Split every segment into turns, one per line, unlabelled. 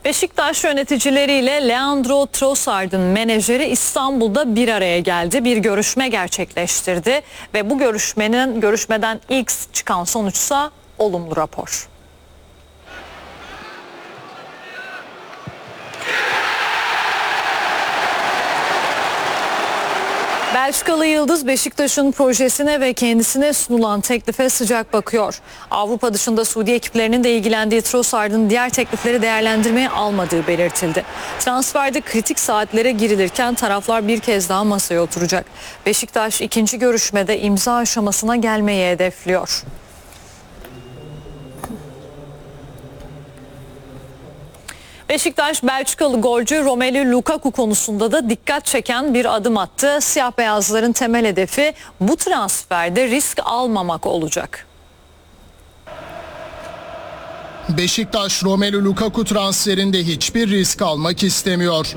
Beşiktaş yöneticileriyle Leandro Trossard'ın menajeri İstanbul'da bir araya geldi. Bir görüşme gerçekleştirdi ve bu görüşmeden ilk çıkan sonuçsa olumlu rapor. Belçikalı Yıldız Beşiktaş'ın projesine ve kendisine sunulan teklife sıcak bakıyor. Avrupa dışında Suudi ekiplerinin de ilgilendiği Trossard'ın diğer teklifleri değerlendirmeye almadığı belirtildi. Transferde kritik saatlere girilirken taraflar bir kez daha masaya oturacak. Beşiktaş ikinci görüşmede imza aşamasına gelmeyi hedefliyor. Beşiktaş Belçikalı golcü Romelu Lukaku konusunda da dikkat çeken bir adım attı. Siyah beyazların temel hedefi bu transferde risk almamak olacak.
Beşiktaş Romelu Lukaku transferinde hiçbir risk almak istemiyor.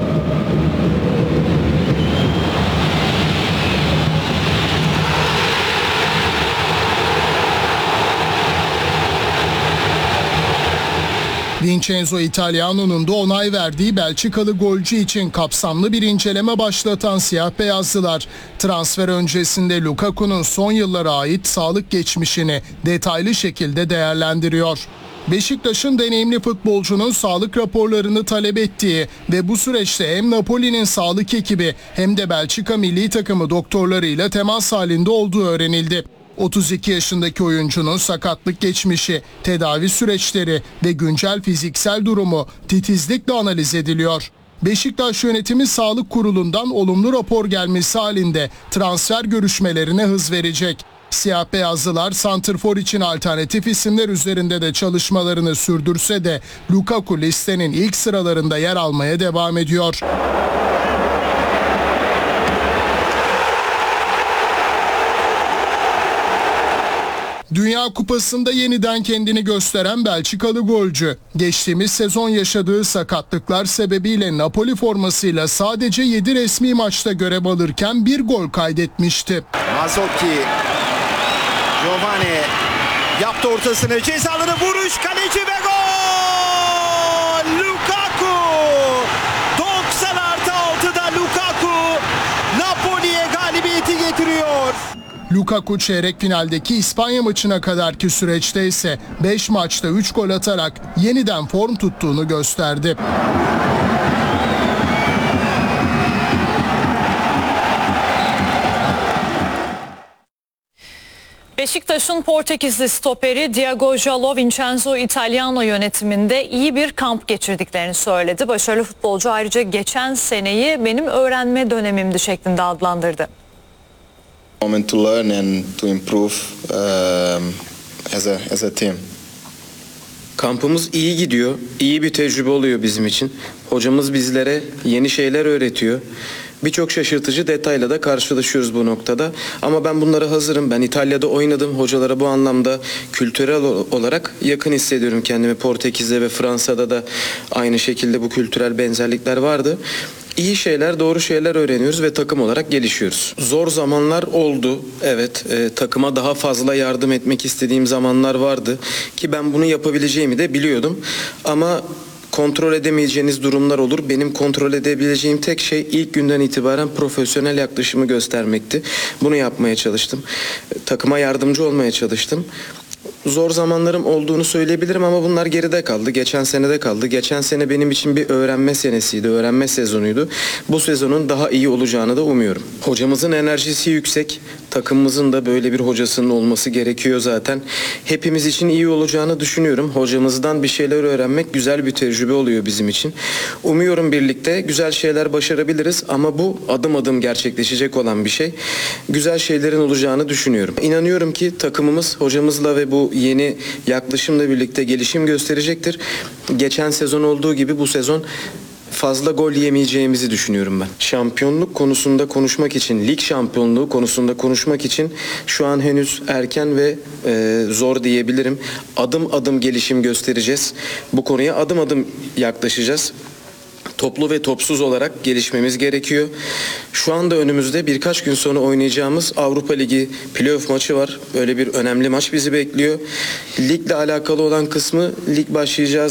Vincenzo Italiano'nun da onay verdiği Belçikalı golcü için kapsamlı bir inceleme başlatan siyah beyazlılar, transfer öncesinde Lukaku'nun son yıllara ait sağlık geçmişini detaylı şekilde değerlendiriyor. Beşiktaş'ın deneyimli futbolcunun sağlık raporlarını talep ettiği ve bu süreçte hem Napoli'nin sağlık ekibi hem de Belçika milli takımı doktorlarıyla temas halinde olduğu öğrenildi. 32 yaşındaki oyuncunun sakatlık geçmişi, tedavi süreçleri ve güncel fiziksel durumu titizlikle analiz ediliyor. Beşiktaş yönetimi Sağlık Kurulu'ndan olumlu rapor gelmesi halinde transfer görüşmelerine hız verecek. Siyah beyazlılar santrfor için alternatif isimler üzerinde de çalışmalarını sürdürse de Lukaku listenin ilk sıralarında yer almaya devam ediyor. Dünya Kupası'nda yeniden kendini gösteren Belçikalı golcü, geçtiğimiz sezon yaşadığı sakatlıklar sebebiyle Napoli formasıyla sadece 7 resmi maçta görev alırken bir gol kaydetmişti.
Mazzocchi, Giovane yaptı ortasını, cezaları vuruş, kaleci ve gol! Lukaku! 90+6'da Lukaku Napoli'ye galibiyeti getiriyor.
Lukaku çeyrek finaldeki İspanya maçına kadarki süreçte ise 5 maçta 3 gol atarak yeniden form tuttuğunu gösterdi.
Beşiktaş'ın Portekizli stoperi Diogo Jalo, Vincenzo Italiano yönetiminde iyi bir kamp geçirdiklerini söyledi. Başarılı futbolcu ayrıca geçen seneyi benim öğrenme dönemimdi şeklinde adlandırdı.
Moment to learn and to improve as a team.
Kampımız iyi gidiyor. İyi bir tecrübe oluyor bizim için. Hocamız bizlere yeni şeyler öğretiyor. Birçok şaşırtıcı detayla da karşılaşıyoruz bu noktada. Ama ben bunlara hazırım. Ben İtalya'da oynadım. Hocalara bu anlamda kültürel olarak yakın hissediyorum kendimi. Portekiz'de ve Fransa'da da aynı şekilde bu kültürel benzerlikler vardı. İyi şeyler, doğru şeyler öğreniyoruz ve takım olarak gelişiyoruz. Zor zamanlar oldu. Evet, takıma daha fazla yardım etmek istediğim zamanlar vardı. Ki ben bunu yapabileceğimi de biliyordum. Ama kontrol edemeyeceğiniz durumlar olur. Benim kontrol edebileceğim tek şey ilk günden itibaren profesyonel yaklaşımı göstermekti. Bunu yapmaya çalıştım. Takıma yardımcı olmaya çalıştım. Zor zamanlarım olduğunu söyleyebilirim ama bunlar geride kaldı. Geçen sene de kaldı. Geçen sene benim için bir öğrenme senesiydi, öğrenme sezonuydu. Bu sezonun daha iyi olacağını da umuyorum. Hocamızın enerjisi yüksek. Takımımızın da böyle bir hocasının olması gerekiyor zaten. Hepimiz için iyi olacağını düşünüyorum. Hocamızdan bir şeyler öğrenmek güzel bir tecrübe oluyor bizim için. Umuyorum birlikte güzel şeyler başarabiliriz ama bu adım adım gerçekleşecek olan bir şey. Güzel şeylerin olacağını düşünüyorum. İnanıyorum ki takımımız hocamızla ve bu yeni yaklaşımla birlikte gelişim gösterecektir. Geçen sezon olduğu gibi bu sezon fazla gol yemeyeceğimizi düşünüyorum ben. Şampiyonluk konusunda konuşmak için, lig şampiyonluğu konusunda konuşmak için şu an henüz erken ve zor diyebilirim. Adım adım gelişim göstereceğiz. Bu konuya adım adım yaklaşacağız. Toplu ve topsuz olarak gelişmemiz gerekiyor. Şu anda önümüzde birkaç gün sonra oynayacağımız Avrupa Ligi playoff maçı var. Böyle bir önemli maç bizi bekliyor. Ligle alakalı olan kısmı lig başlayacağız